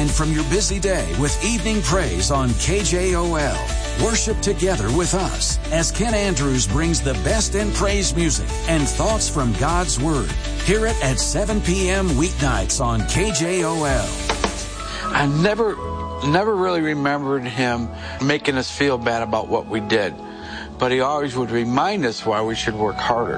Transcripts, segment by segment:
from your busy day with Evening Praise on KJOL. Worship together with us as Ken Andrews brings the best in praise music and thoughts from God's Word. Hear it at 7 p.m. weeknights on KJOL. I never really remembered him making us feel bad about what we did, but he always would remind us why we should work harder.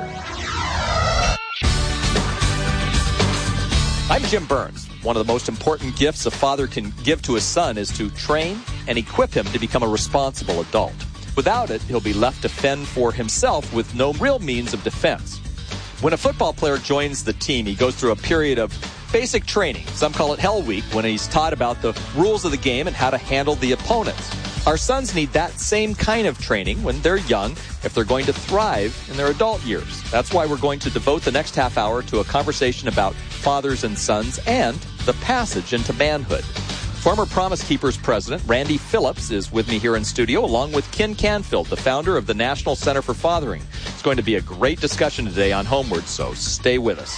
I'm Jim Burns. One of the most important gifts a father can give to his son is to train and equip him to become a responsible adult. Without it, he'll be left to fend for himself with no real means of defense. When a football player joins the team, he goes through a period of basic training. Some call it Hell Week, when he's taught about the rules of the game and how to handle the opponents. Our sons need that same kind of training when they're young if they're going to thrive in their adult years. That's why we're going to devote the next half hour to a conversation about fathers and sons and the passage into manhood. Former Promise Keepers president Randy Phillips is with me here in studio, along with Ken Canfield, the founder of the National Center for Fathering. It's going to be a great discussion today on Homeward, so stay with us.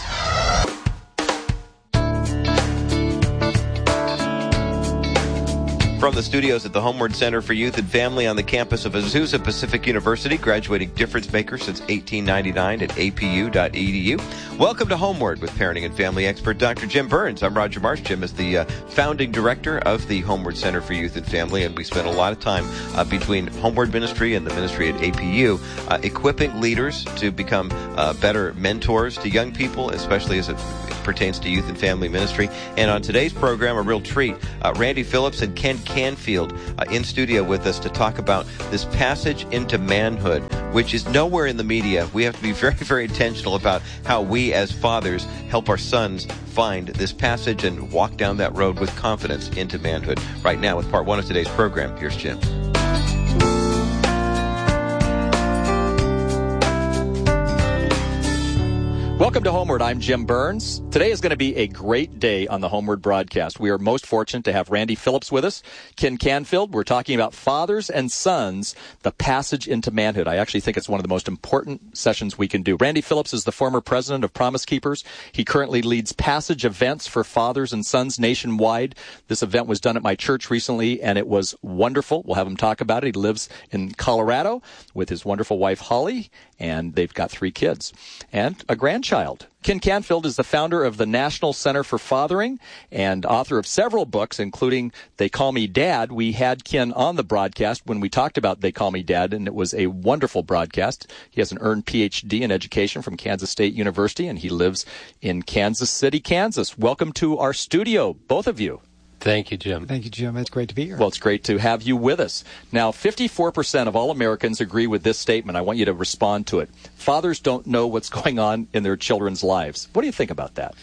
From the studios at the Homeward Center for Youth and Family on the campus of Azusa Pacific University, graduating difference maker since 1899 at apu.edu. Welcome to Homeward with parenting and family expert Dr. Jim Burns. I'm Roger Marsh. Jim is the founding director of the Homeward Center for Youth and Family, and we spend a lot of time between Homeward Ministry and the ministry at APU equipping leaders to become better mentors to young people, especially as it pertains to youth and family ministry. And on today's program, a real treat, Randy Phillips and Ken Canfield in studio with us to talk about this passage into manhood, which is nowhere in the media. We have to be very, very intentional about how we as fathers help our sons find this passage and walk down that road with confidence into manhood. Right now, with part one of today's program, here's Jim. Welcome to Homeward. I'm Jim Burns. Today is going to be a great day on the Homeward broadcast. We are most fortunate to have Randy Phillips with us, Ken Canfield. We're talking about fathers and sons, the passage into manhood. I actually think it's one of the most important sessions we can do. Randy Phillips is the former president of Promise Keepers. He currently leads passage events for fathers and sons nationwide. This event was done at my church recently, and it was wonderful. We'll have him talk about it. He lives in Colorado with his wonderful wife, Holly, and they've got 3 kids and a grandchild. Ken Canfield is the founder of the National Center for Fathering and author of several books, including They Call Me Dad. We had Ken on the broadcast when we talked about They Call Me Dad, and it was a wonderful broadcast. He has an earned Ph.D. in education from Kansas State University, and he lives in Kansas City, Kansas. Welcome to our studio, both of you. Thank you, Jim. Thank you, Jim. It's great to be here. Well, it's great to have you with us. Now, 54% of all Americans agree with this statement. I want you to respond to it. Fathers don't know what's going on in their children's lives. What do you think about that?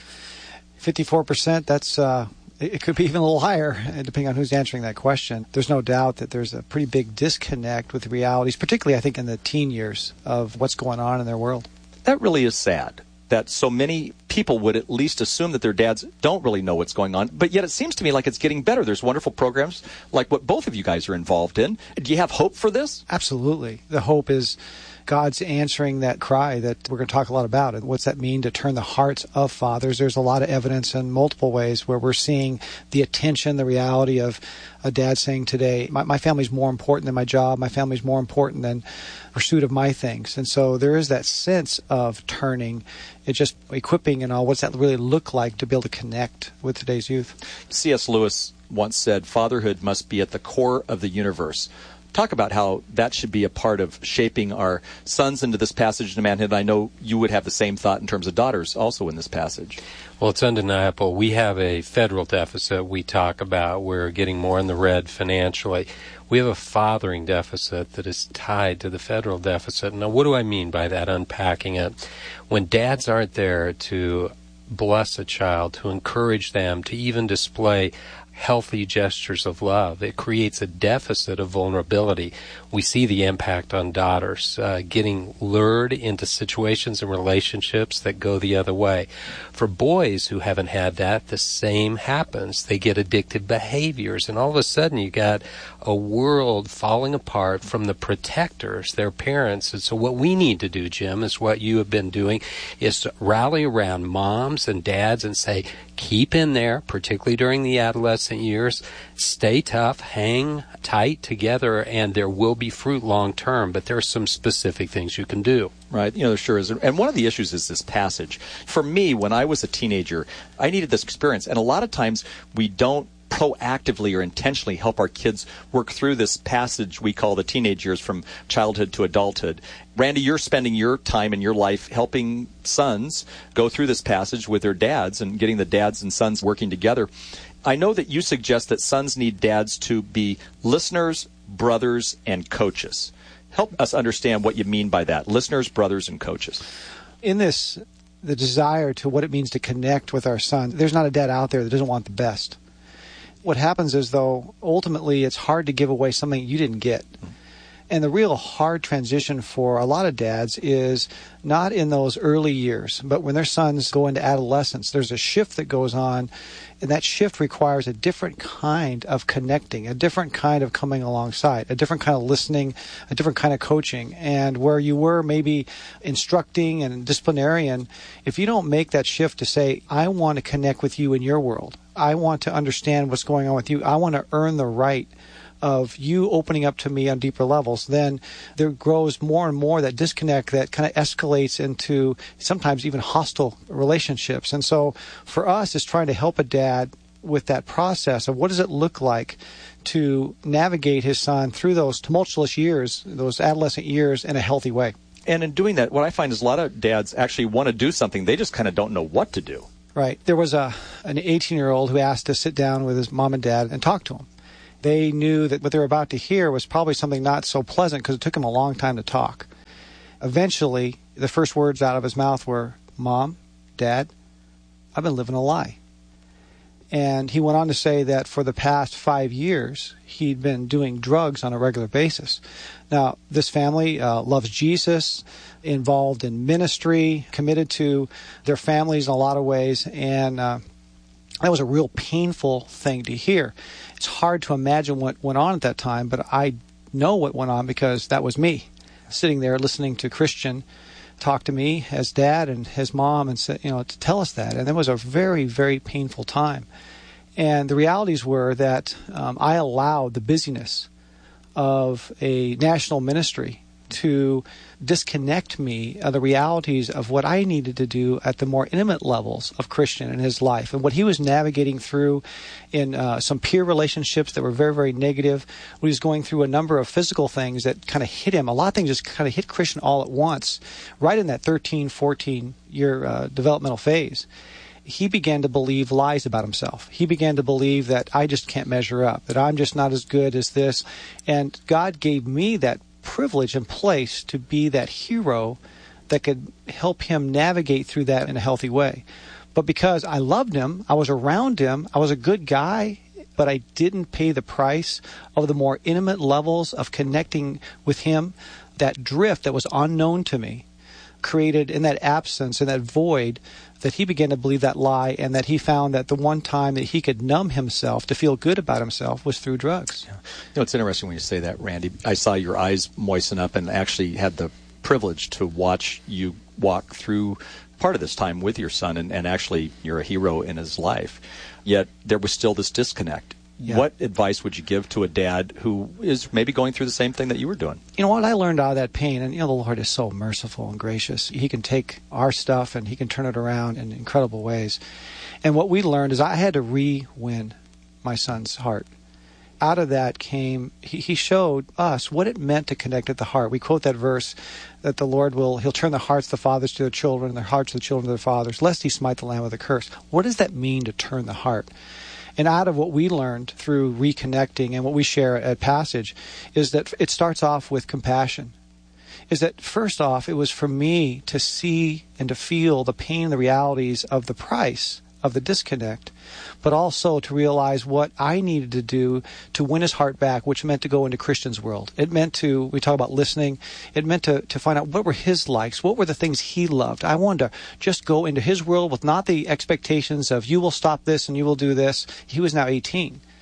54%, that's it could be even a little higher, depending on who's answering that question. There's no doubt that there's a pretty big disconnect with the realities, particularly, I think, in the teen years of what's going on in their world. That really is sad, that so many people would at least assume that their dads don't really know what's going on. But yet it seems to me like it's getting better. There's wonderful programs like what both of you guys are involved in. Do you have hope for this? Absolutely. The hope is God's answering that cry that we're going to talk a lot about. And what's that mean to turn the hearts of fathers? There's a lot of evidence in multiple ways where we're seeing the attention, the reality of a dad saying today, my family's more important than my job. My family's more important than pursuit of my things. And so there is that sense of turning. It's just equipping and all. What's that really look like to be able to connect with today's youth? C.S. Lewis once said, fatherhood must be at the core of the universe. Talk about how that should be a part of shaping our sons into this passage into manhood. I know you would have the same thought in terms of daughters also in this passage. Well, it's undeniable. We have a federal deficit we talk about. We're getting more in the red financially. We have a fathering deficit that is tied to the federal deficit. Now, what do I mean by that, unpacking it? When dads aren't there to bless a child, to encourage them, to even display healthy gestures of love, it creates a deficit of vulnerability. We see the impact on daughters getting lured into situations and relationships that go the other way. For boys who haven't had that, the same happens. They get addictive behaviors, and all of a sudden you got a world falling apart from the protectors, their parents. And so what we need to do, Jim, is what you have been doing, is to rally around moms and dads and say, keep in there, particularly during the adolescent adolescent years, stay tough, hang tight together, and there will be fruit long term, but there are some specific things you can do. Right, there sure is. And one of the issues is this passage. For me, when I was a teenager, I needed this experience. And a lot of times we don't proactively or intentionally help our kids work through this passage we call the teenage years from childhood to adulthood. Randy, you're spending your time in your life helping sons go through this passage with their dads and getting the dads and sons working together. I know that you suggest that sons need dads to be listeners, brothers, and coaches. Help us understand what you mean by that. Listeners, brothers, and coaches. In this, the desire to what it means to connect with our son, there's not a dad out there that doesn't want the best. What happens is, though, ultimately it's hard to give away something you didn't get. And the real hard transition for a lot of dads is not in those early years, but when their sons go into adolescence, there's a shift that goes on, and that shift requires a different kind of connecting, a different kind of coming alongside, a different kind of listening, a different kind of coaching. And where you were maybe instructing and disciplinarian, if you don't make that shift to say, I want to connect with you in your world, I want to understand what's going on with you, I want to earn the right of you opening up to me on deeper levels, then there grows more and more that disconnect that kind of escalates into sometimes even hostile relationships. And so for us, it's trying to help a dad with that process of what does it look like to navigate his son through those tumultuous years, those adolescent years, in a healthy way. And in doing that, what I find is a lot of dads actually want to do something. They just kind of don't know what to do. Right. There was an 18-year-old who asked to sit down with his mom and dad and talk to him. They knew that what they were about to hear was probably something not so pleasant because it took him a long time to talk. Eventually, the first words out of his mouth were, Mom, Dad, I've been living a lie. And he went on to say that for the past 5 years, he'd been doing drugs on a regular basis. Now, this family loves Jesus, involved in ministry, committed to their families in a lot of ways, and that was a real painful thing to hear. It's hard to imagine what went on at that time, but I know what went on because that was me, sitting there listening to Christian talk to me as dad and his mom and say, to tell us that. And it was a very, very painful time. And the realities were that I allowed the busyness of a national ministry to disconnect me of the realities of what I needed to do at the more intimate levels of Christian in his life. And what he was navigating through in some peer relationships that were very, very negative. He was going through a number of physical things that kind of hit him. A lot of things just kind of hit Christian all at once, right in that 13, 14-year developmental phase. He began to believe lies about himself. He began to believe that I just can't measure up, that I'm just not as good as this. And God gave me that privilege and place to be that hero that could help him navigate through that in a healthy way. But because I loved him, I was around him, I was a good guy, but I didn't pay the price of the more intimate levels of connecting with him. That drift that was unknown to me created in that absence, in that void, that he began to believe that lie, and that he found that the one time that he could numb himself to feel good about himself was through drugs. Yeah. It's interesting when you say that, Randy. I saw your eyes moisten up and actually had the privilege to watch you walk through part of this time with your son, and actually you're a hero in his life. Yet there was still this disconnect. Yeah. What advice would you give to a dad who is maybe going through the same thing that you were doing? You know what? I learned out of that pain, and the Lord is so merciful and gracious. He can take our stuff and he can turn it around in incredible ways. And what we learned is I had to re-win my son's heart. Out of that came, he showed us what it meant to connect at the heart. We quote that verse that the Lord he'll turn the hearts of the fathers to their children and their hearts of the children to their fathers, lest he smite the land with a curse. What does that mean to turn the heart? And out of what we learned through reconnecting and what we share at Passage is that it starts off with compassion. Is that first off, it was for me to see and to feel the pain and the realities of the price of the disconnect, but also to realize what I needed to do to win his heart back, which meant to go into Christian's world. It meant to, we talk about listening, it meant to find out what were his likes, what were the things he loved. I wanted to just go into his world with not the expectations of you will stop this and you will do this. He was now 18.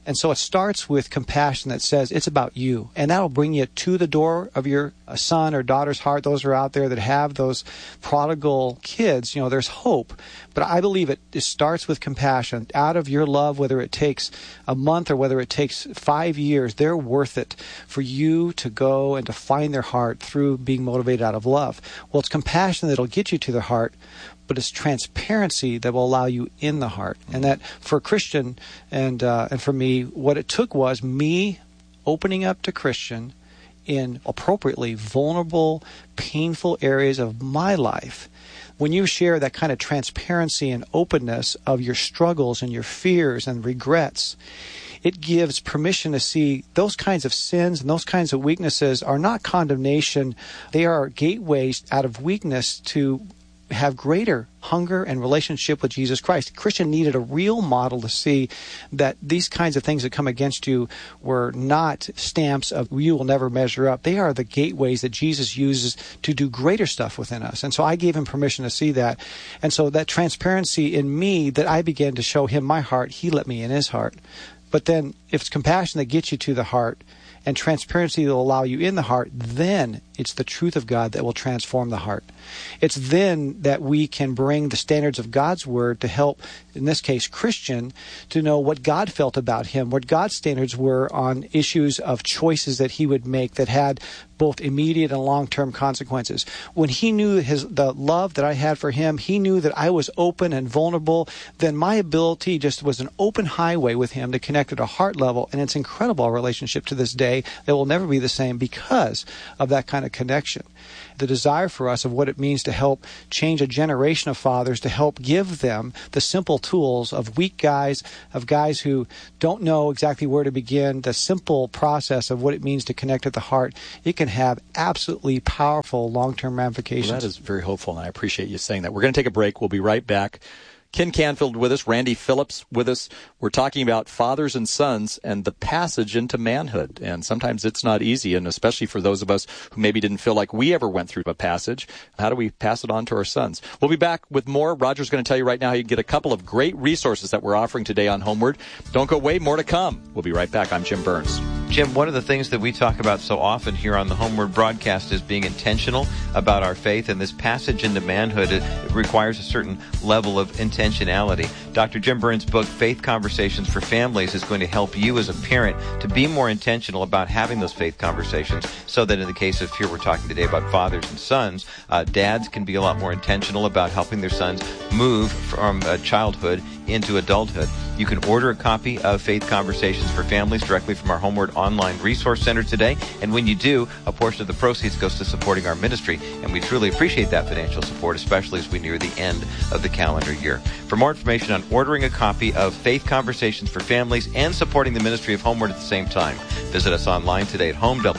And so it starts with compassion that says it's about you. And that'll bring you to the door of your son or daughter's heart. Those are out there that have those prodigal kids. There's hope. But I believe it starts with compassion. Out of your love, whether it takes a month or whether it takes 5 years, they're worth it for you to go and to find their heart through being motivated out of love. Well, it's compassion that'll get you to their heart, but it's transparency that will allow you in the heart. And that for a Christian and for me, what it took was me opening up to Christian in appropriately vulnerable, painful areas of my life. When you share that kind of transparency and openness of your struggles and your fears and regrets, it gives permission to see those kinds of sins and those kinds of weaknesses are not condemnation. They are gateways out of weakness to have greater hunger and relationship with Jesus Christ. Christian needed a real model to see that these kinds of things that come against you were not stamps of you will never measure up. They are the gateways that Jesus uses to do greater stuff within us. And so I gave him permission to see that. And so that transparency in me that I began to show him my heart, he let me in his heart. But then if it's compassion that gets you to the heart and transparency that will allow you in the heart, then it's the truth of God that will transform the heart. It's then that we can bring the standards of God's Word to help, in this case, Christian, to know what God felt about him, what God's standards were on issues of choices that he would make that had both immediate and long-term consequences. When he knew the love that I had for him, he knew that I was open and vulnerable, then my ability just was an open highway with him to connect at a heart level, and it's incredible relationship to this day that will never be the same because of that kind of connection. The desire for us of what it means to help change a generation of fathers, to help give them the simple tools of weak guys, of guys who don't know exactly where to begin, the simple process of what it means to connect at the heart. It can have absolutely powerful long-term ramifications. Well, that is very hopeful, and I appreciate you saying that. We're going to take a break. We'll be right back. Ken Canfield with us, Randy Phillips with us. We're talking about fathers and sons and the passage into manhood. And sometimes it's not easy, and especially for those of us who maybe didn't feel like we ever went through a passage. How do we pass it on to our sons? We'll be back with more. Roger's going to tell you right now how you can get a couple of great resources that we're offering today on Homeward. Don't go away, more to come. We'll be right back. I'm Jim Burns. Jim, one of the things that we talk about so often here on the Homeward broadcast is being intentional about our faith, and this passage into manhood, it requires a certain level of intentionality. Dr. Jim Burns' book, Faith Conversations for Families, is going to help you as a parent to be more intentional about having those faith conversations, so that in the case of here we're talking today about fathers and sons, dads can be a lot more intentional about helping their sons move from childhood into adulthood. You can order a copy of Faith Conversations for Families directly from our Homeward Online Resource Center today. And when you do, a portion of the proceeds goes to supporting our ministry. And we truly appreciate that financial support, especially as we near the end of the calendar year. For more information on ordering a copy of Faith Conversations for Families and supporting the ministry of Homeward at the same time, visit us online today at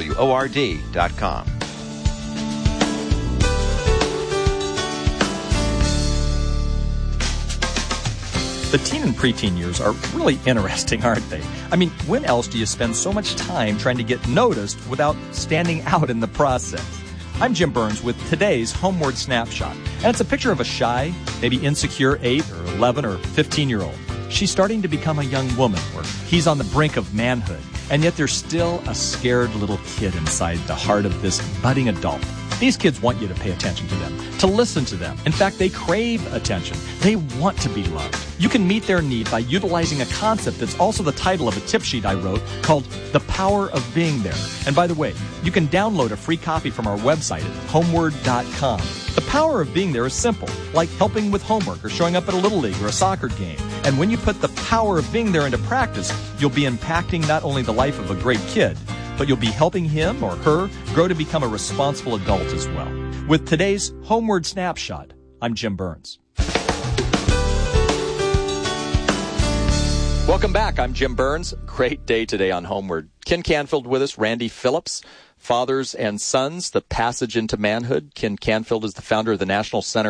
homeword.com. The teen and preteen years are really interesting, aren't they? I mean, when else do you spend so much time trying to get noticed without standing out in the process? I'm Jim Burns with today's Homeward Snapshot, and it's a picture of a shy, maybe insecure 8 or 11 or 15-year-old. She's starting to become a young woman, or he's on the brink of manhood, and yet there's still a scared little kid inside the heart of this budding adult. These kids want you to pay attention to them, to listen to them. In fact, they crave attention. They want to be loved. You can meet their need by utilizing a concept that's also the title of a tip sheet I wrote called The Power of Being There. And by the way, you can download a free copy from our website at homeward.com. The power of being there is simple, like helping with homework or showing up at a little league or a soccer game. And when you put the power of being there into practice, you'll be impacting not only the life of a great kid, but you'll be helping him or her grow to become a responsible adult as well. With today's Homeward Snapshot, I'm Jim Burns. Welcome back. I'm Jim Burns. Great day today on Homeward. Ken Canfield with us, Randy Phillips. Fathers and Sons, the Passage into Manhood. Ken Canfield is the founder of the National Center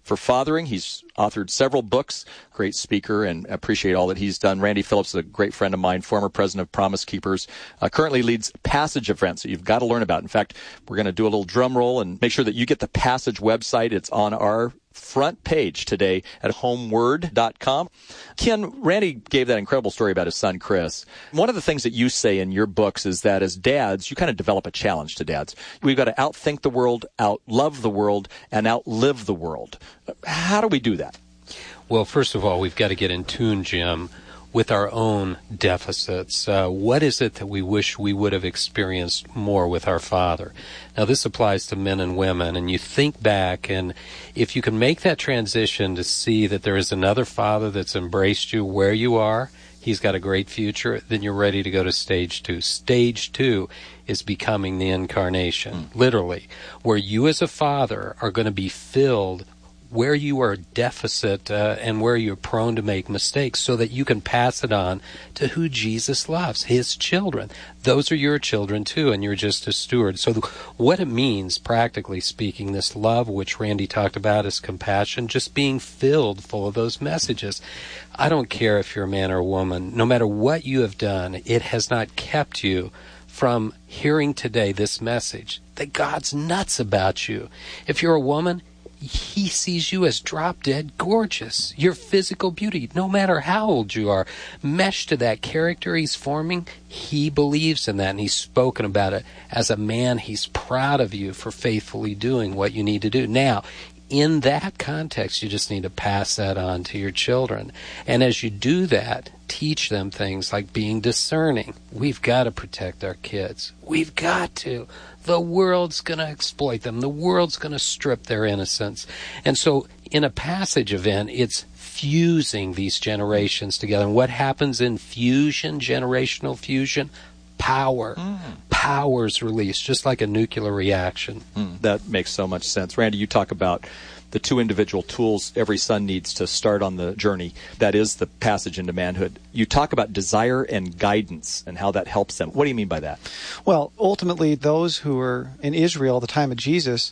for fathering. He's authored several books, great speaker, and appreciate all that he's done. Randy Phillips is a great friend of mine, former president of Promise Keepers, currently leads Passage events that you've got to learn about. In fact, we're going to do a little drum roll and make sure that you get the Passage website. It's on our front page today at homeword.com. Ken, Randy gave that incredible story about his son, Chris. One of the things that you say in your books is that as dads, you kind of develop a challenge to dads. We've got to outthink the world, outlove the world, and outlive the world. How do we do that? Well, first of all, we've got to get in tune, Jim, with our own deficits. What is it that we wish we would have experienced more with our Father? Now, this applies to men and women, and you think back, and if you can make that transition to see that there is another Father that's embraced you where you are, He's got a great future, then you're ready to go to stage 2. Stage 2 is becoming the incarnation, literally, where you as a father are going to be filled where you are deficit and where you're prone to make mistakes so that you can pass it on to who Jesus loves, His children. Those are your children too, and you're just a steward. So what it means, practically speaking, this love, which Randy talked about, is compassion, just being filled full of those messages. I don't care if you're a man or a woman. No matter what you have done, it has not kept you from hearing today this message, that God's nuts about you. If you're a woman, He sees you as drop-dead gorgeous. Your physical beauty, no matter how old you are, meshed to that character He's forming, He believes in that, and He's spoken about it. As a man, He's proud of you for faithfully doing what you need to do. Now, in that context, you just need to pass that on to your children. And as you do that, teach them things like being discerning. We've got to protect our kids. We've got to. The world's going to exploit them. The world's going to strip their innocence. And so in a Passage event, it's fusing these generations together. And what happens in fusion, generational fusion? Power. Power's released, just like a nuclear reaction. That makes so much sense. Randy, you talk about the 2 individual tools every son needs to start on the journey. That is the passage into manhood. You talk about desire and guidance and how that helps them. What do you mean by that? Well, ultimately, those who were in Israel at the time of Jesus,